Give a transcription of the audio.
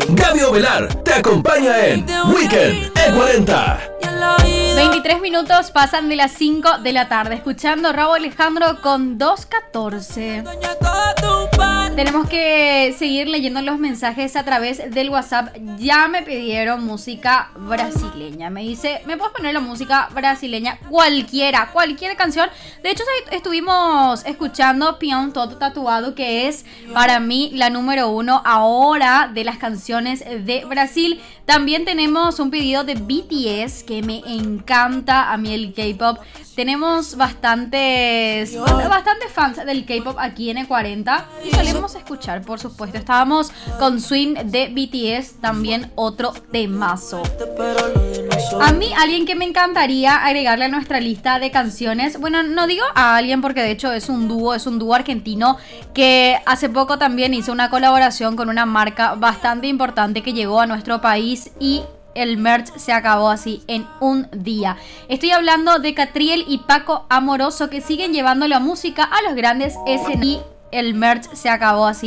Gaby Ovelar te acompaña en Weekend E40. 23 minutos pasan de las 5 de la tarde, escuchando Rauw Alejandro con 214. Tenemos que seguir leyendo los mensajes a través del WhatsApp. Ya me pidieron música brasileña. Me dice, ¿me puedes poner la música brasileña? Cualquier canción. De hecho, estuvimos escuchando Peão Todo Tatuado, que es para mí la número 1 ahora de las canciones de Brasil. También tenemos un pedido de BTS, que me encanta a mí el K-pop. Tenemos bastantes fans del K-pop aquí en E40 y solemos escuchar, por supuesto. Estábamos con Swing de BTS, también otro temazo. A mí, alguien que me encantaría agregarle a nuestra lista de canciones, bueno, no digo a alguien porque de hecho es un dúo argentino que hace poco también hizo una colaboración con una marca bastante importante que llegó a nuestro país y el merch se acabó así en un día. Estoy hablando de Catriel y Paco Amoroso, que siguen llevando la música a los grandes escenarios y el merch se acabó así